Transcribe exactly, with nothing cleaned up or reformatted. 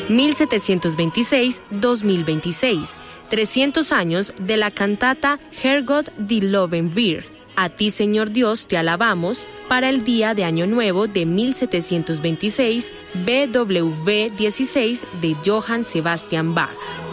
mil setecientos veintiséis a dos mil veintiséis, trescientos años de la cantata Herrgott, die loben wir, A ti, Señor Dios, te alabamos, para el día de Año Nuevo de mil setecientos veintiséis, B W V dieciséis de Johann Sebastian Bach.